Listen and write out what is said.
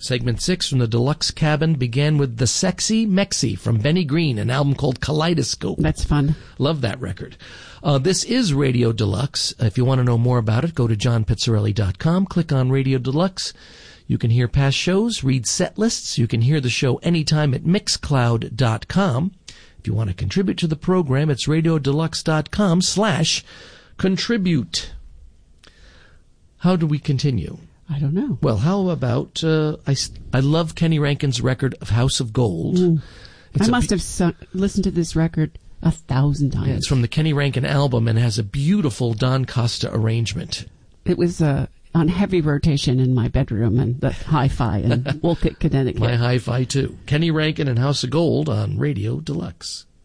Segment 6 from the Deluxe Cabin began with The Sexy Mexi from Benny Green, an album called Kaleidoscope. That's fun. Love that record. This is Radio Deluxe. If you want to know more about it, go to johnpizzarelli.com, click on Radio Deluxe. You can hear past shows, read set lists. You can hear the show anytime at mixcloud.com. If you want to contribute to the program, it's radiodeluxe.com/contribute. How do we continue? I don't know. Well, how about, I love Kenny Rankin's record of House of Gold. I must have listened to this record 1,000 times. Yeah, it's from the Kenny Rankin album and has a beautiful Don Costa arrangement. It was on heavy rotation in my bedroom and the hi-fi in Wolcott, Connecticut. My hi-fi, too. Kenny Rankin and House of Gold on Radio Deluxe.